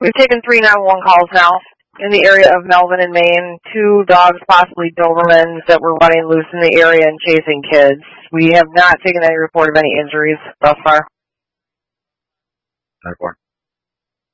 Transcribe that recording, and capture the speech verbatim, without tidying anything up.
We've taken three nine one one calls now in the area of Melvin and Maine. Two dogs, possibly Dobermans, that were running loose in the area and chasing kids. We have not taken any report of any injuries thus far. ten four.